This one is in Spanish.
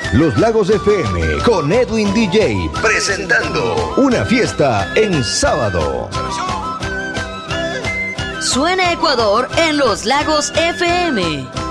Los Lagos FM con Edwin DJ presentando una fiesta en sábado. Suena Ecuador en Los Lagos FM.